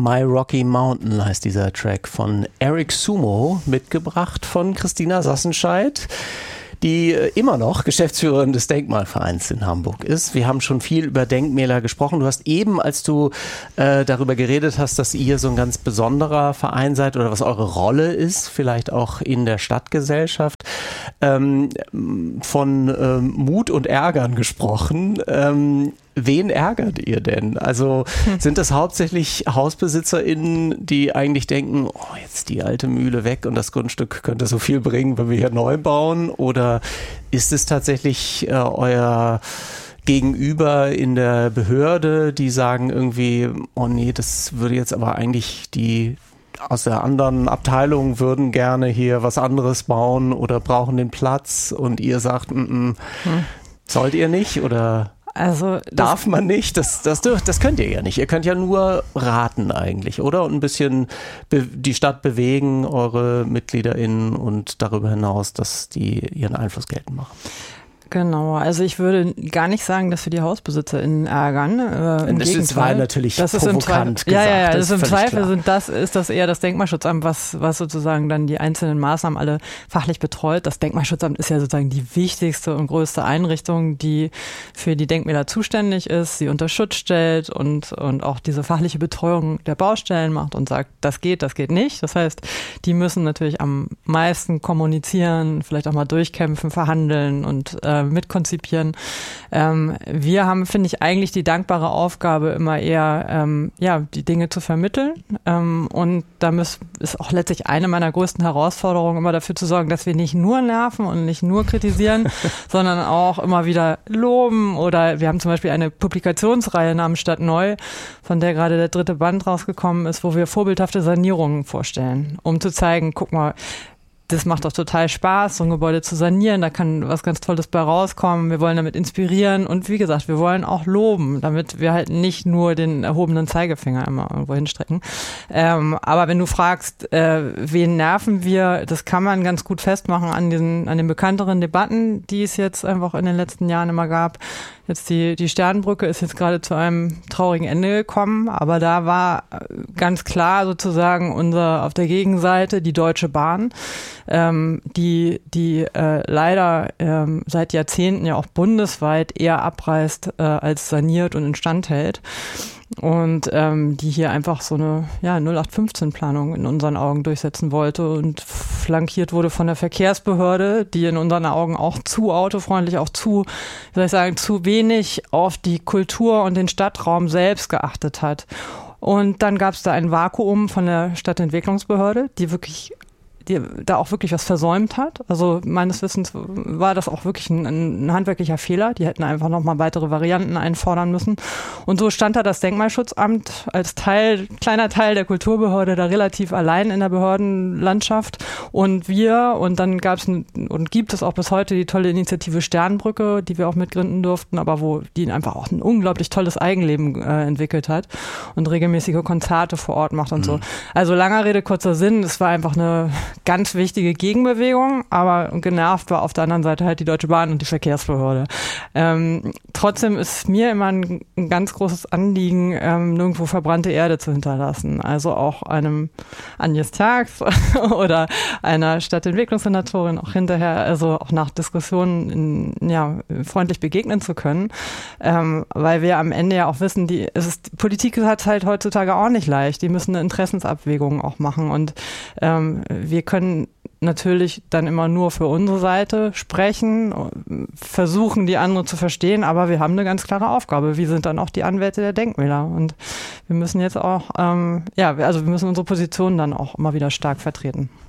My Rocky Mountain heißt dieser Track von Eric Sumo, mitgebracht von Christina Sassenscheid, die immer noch Geschäftsführerin des Denkmalvereins in Hamburg ist. Wir haben schon viel über Denkmäler gesprochen. Du hast eben, als du darüber geredet hast, dass ihr so ein ganz besonderer Verein seid oder was eure Rolle ist, vielleicht auch in der Stadtgesellschaft, von Mut und Ärgern gesprochen. Wen ärgert ihr denn? Also sind das hauptsächlich HausbesitzerInnen, die eigentlich denken, oh, jetzt die alte Mühle weg und das Grundstück könnte so viel bringen, wenn wir hier neu bauen? Oder ist es tatsächlich euer Gegenüber in der Behörde, die sagen irgendwie, oh nee, das würde jetzt aber eigentlich die aus der anderen Abteilung würden gerne hier was anderes bauen oder brauchen den Platz und ihr sagt, sollt ihr nicht oder... Also darf man nicht? Das könnt ihr ja nicht. Ihr könnt ja nur raten eigentlich, oder? Und ein bisschen die Stadt bewegen, eure MitgliederInnen und darüber hinaus, dass die ihren Einfluss geltend machen. Genau, also ich würde gar nicht sagen, dass wir die HausbesitzerInnen ärgern. Das war natürlich provokant gesagt. Ja, also im Zweifel ist das eher das Denkmalschutzamt, was sozusagen dann die einzelnen Maßnahmen alle fachlich betreut. Das Denkmalschutzamt ist ja sozusagen die wichtigste und größte Einrichtung, die für die Denkmäler zuständig ist, sie unter Schutz stellt und auch diese fachliche Betreuung der Baustellen macht und sagt, das geht nicht. Das heißt, die müssen natürlich am meisten kommunizieren, vielleicht auch mal durchkämpfen, verhandeln und mitkonzipieren. Wir haben, finde ich, eigentlich die dankbare Aufgabe, immer eher die Dinge zu vermitteln. Und da ist auch letztlich eine meiner größten Herausforderungen, immer dafür zu sorgen, dass wir nicht nur nerven und nicht nur kritisieren, sondern auch immer wieder loben. Oder wir haben zum Beispiel eine Publikationsreihe namens Stadt Neu, von der gerade der 3. Band rausgekommen ist, wo wir vorbildhafte Sanierungen vorstellen, um zu zeigen, guck mal, das macht doch total Spaß, so ein Gebäude zu sanieren, da kann was ganz Tolles bei rauskommen. Wir wollen damit inspirieren und wie gesagt, wir wollen auch loben, damit wir halt nicht nur den erhobenen Zeigefinger immer irgendwo hinstrecken. Aber wenn du fragst, wen nerven wir, das kann man ganz gut festmachen an den bekannteren Debatten, die es jetzt einfach in den letzten Jahren immer gab. Jetzt die Sternbrücke ist jetzt gerade zu einem traurigen Ende gekommen, aber da war ganz klar sozusagen auf der Gegenseite die Deutsche Bahn, die leider seit Jahrzehnten ja auch bundesweit eher abreißt als saniert und instand hält. Und die hier einfach so eine 0815-Planung in unseren Augen durchsetzen wollte und flankiert wurde von der Verkehrsbehörde, die in unseren Augen auch zu autofreundlich, auch zu wenig auf die Kultur und den Stadtraum selbst geachtet hat. Und dann gab es da ein Vakuum von der Stadtentwicklungsbehörde, die da auch wirklich was versäumt hat. Also meines Wissens war das auch wirklich ein handwerklicher Fehler. Die hätten einfach nochmal weitere Varianten einfordern müssen. Und so stand da das Denkmalschutzamt als kleiner Teil der Kulturbehörde da relativ allein in der Behördenlandschaft. Und dann gab es und gibt es auch bis heute die tolle Initiative Sternbrücke, die wir auch mitgründen durften, aber wo die einfach auch ein unglaublich tolles Eigenleben entwickelt hat und regelmäßige Konzerte vor Ort macht und so. Also langer Rede, kurzer Sinn, es war einfach eine ganz wichtige Gegenbewegung, aber genervt war auf der anderen Seite halt die Deutsche Bahn und die Verkehrsbehörde. Trotzdem ist mir immer ein ganz großes Anliegen, nirgendwo verbrannte Erde zu hinterlassen. Also auch einem Agnes Tjax oder einer Stadtentwicklungssenatorin auch hinterher, also auch nach Diskussionen freundlich begegnen zu können, weil wir am Ende ja auch wissen, Politik hat halt heutzutage auch nicht leicht. Die müssen eine Interessensabwägung auch machen und wir können natürlich dann immer nur für unsere Seite sprechen, versuchen, die andere zu verstehen, aber wir haben eine ganz klare Aufgabe. Wir sind dann auch die Anwälte der Denkmäler und wir müssen jetzt auch, wir müssen unsere Position dann auch immer wieder stark vertreten.